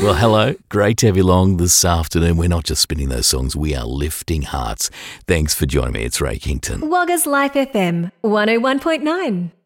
Well, hello. Great to have you along this afternoon. We're not just spinning those songs, we are lifting hearts. Thanks for joining me. It's Ray Kington. Wagga's Life FM 101.9.